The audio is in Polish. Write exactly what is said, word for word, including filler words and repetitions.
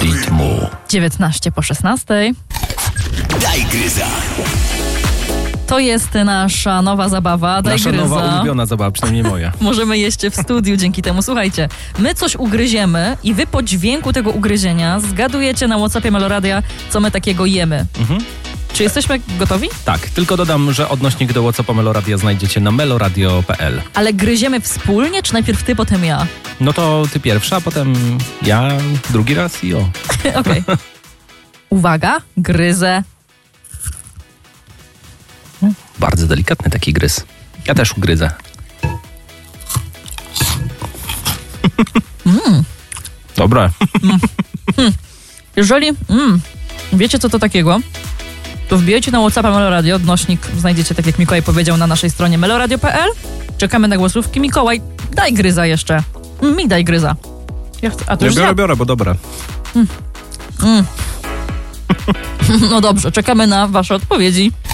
rytmu. dziewiętnaście po szesnastej. Daj gryza. To jest nasza nowa zabawa. Daj Nasza gryza. nowa ulubiona zabawa, przynajmniej moja. Możemy jeść w studiu dzięki temu. Słuchajcie, my coś ugryziemy i wy po dźwięku tego ugryzienia zgadujecie na WhatsAppie Meloradia, co my takiego jemy. Mhm. Czy jesteśmy gotowi? Tak, tylko dodam, że odnośnik do WhatsAppa Meloradia znajdziecie na meloradio kropka p l. Ale gryziemy wspólnie, czy najpierw ty, potem ja? No to ty pierwsza, potem ja drugi raz i o. Okej. Uwaga, gryzę. Bardzo delikatny taki gryz. Ja też ugryzę. Mm. Dobre. Jeżeli mm, wiecie, co to takiego, to wbijajcie na WhatsAppa Meloradio. Odnośnik znajdziecie, tak jak Mikołaj powiedział, na naszej stronie meloradio kropka p l. Czekamy na głosówki. Mikołaj, daj gryza jeszcze. Mi daj gryza. Ja chcę, a to Ja już biorę, ja. biorę, bo dobre. Mm. No dobrze, czekamy na wasze odpowiedzi.